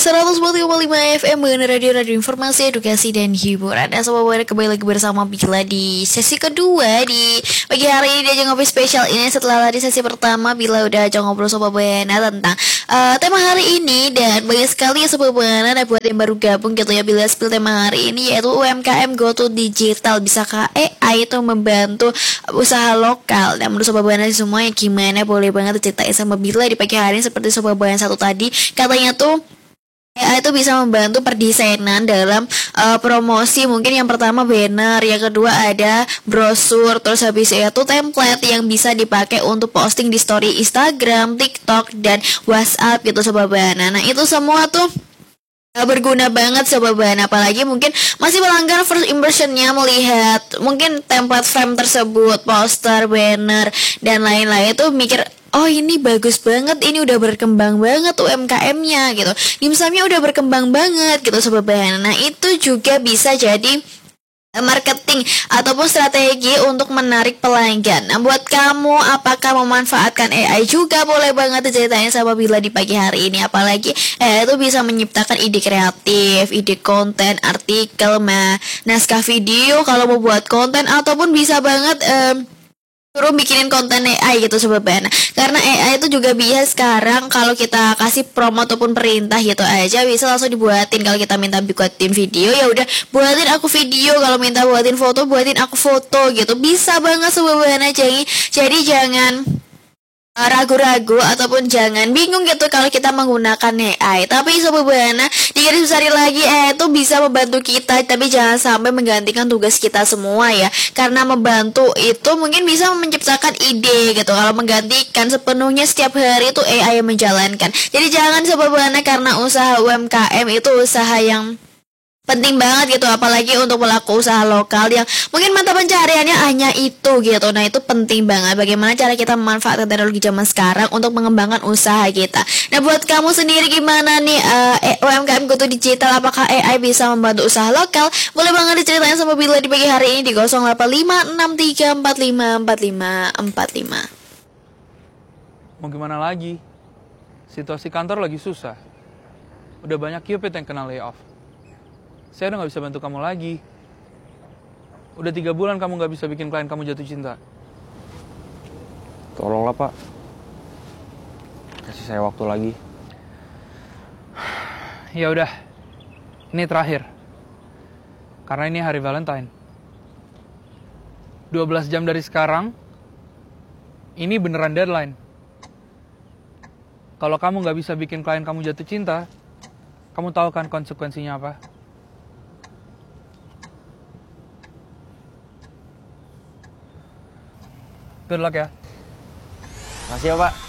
100,5 FM mengenai radio informasi, edukasi, dan hiburan. Dan sobat buana kembali lagi bersama Bila di sesi kedua di pagi hari ini di Ajang Ngopi Spesial ini. Setelah tadi sesi pertama Bila udah ajang ngobrol sobat buana tentang tema hari ini. Dan banyak sekali ya sobat buana, dan buat yang baru gabung gitu ya, Bila spill tema hari ini yaitu UMKM Go to Digital. Bisakah AI itu membantu usaha lokal? Dan menurut sobat buana semua yang gimana, boleh banget ceritain sama Bila di pagi hari ini. Seperti sobat buana satu tadi, katanya tuh AI itu bisa membantu perdesainan dalam promosi. Mungkin yang pertama banner, yang kedua ada brosur, terus habis itu template yang bisa dipakai untuk posting di story Instagram, TikTok, dan WhatsApp gitu sobat bana. Nah itu semua tuh berguna banget sobat bana, apalagi mungkin masih melanggar first impressionnya, melihat mungkin template frame tersebut, poster, banner, dan lain-lain tuh mikir, oh ini bagus banget, ini udah berkembang banget UMKM-nya gitu, dimsumnya udah berkembang banget gitu sobat bana. Nah itu juga bisa jadi marketing ataupun strategi untuk menarik pelanggan. Nah buat kamu, apakah memanfaatkan AI juga? Boleh banget ceritain sama Bila di pagi hari ini. Apalagi AI itu bisa menciptakan ide kreatif, ide konten, artikel, naskah video kalau mau buat konten, ataupun bisa banget suruh bikinin konten AI gitu sobat bana. Karena AI itu juga bisa sekarang kalau kita kasih promo ataupun perintah gitu aja bisa langsung dibuatin. Kalau kita minta buatin video, ya udah buatin aku video. Kalau minta buatin foto, buatin aku foto gitu. Bisa banget sobat bana. Jadi jangan ragu-ragu ataupun jangan bingung gitu kalau kita menggunakan AI. Tapi sobat buana, digaris besar lagi itu bisa membantu kita, tapi jangan sampai menggantikan tugas kita semua ya. Karena membantu itu mungkin bisa menciptakan ide gitu. Kalau menggantikan sepenuhnya setiap hari itu AI yang menjalankan. Jadi jangan sobat buana, karena usaha UMKM itu usaha yang penting banget gitu, apalagi untuk pelaku usaha lokal yang mungkin mata pencariannya hanya itu gitu. Nah itu penting banget bagaimana cara kita memanfaatkan teknologi zaman sekarang untuk mengembangkan usaha kita. Nah buat kamu sendiri gimana nih, UMKM Go to Digital, apakah AI bisa membantu usaha lokal? Boleh banget diceritain sama Bila di pagi hari ini di 085634554545. Mau gimana lagi? Situasi kantor lagi susah. Udah banyak Cupid yang kena layoff. Saya udah gak bisa bantu kamu lagi. Udah 3 bulan kamu gak bisa bikin klien kamu jatuh cinta. Tolonglah Pak, kasih saya waktu lagi. Ya udah, ini terakhir. Karena ini hari Valentine. 12 jam dari sekarang, ini beneran deadline. Kalau kamu gak bisa bikin klien kamu jatuh cinta, kamu tahu kan konsekuensinya apa? Good luck ya. Makasih ya Pak.